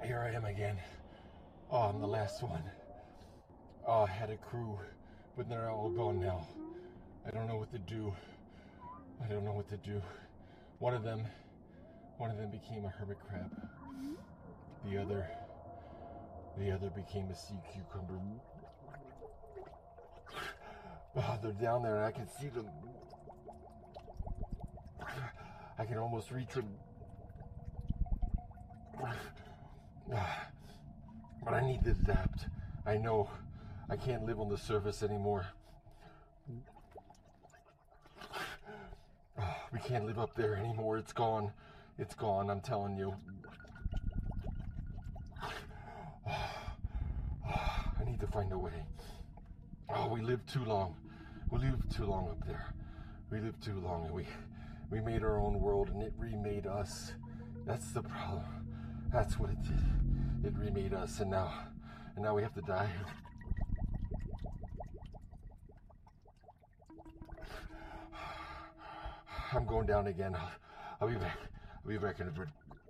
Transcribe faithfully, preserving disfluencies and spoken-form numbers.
Here I am again. Oh, I'm the last one. Oh, I had a crew, but they're all gone now. I don't know what to do. I don't know what to do. One of them, one of them became a hermit crab. The other, the other became a sea cucumber. Oh, they're down there and I can see them. I can almost reach them. But I need to adapt. I know I can't live on the surface anymore. Oh, we can't live up there anymore. It's gone. It's gone, I'm telling you. Oh, oh, I need to find a way. Oh, we lived too long. We lived too long up there. We lived too long and we we made our own world and it remade us. That's the problem. That's what it did. It remade us and now and now we have to die. I'm going down again. I'll, I'll be back. I'll be back in a bit.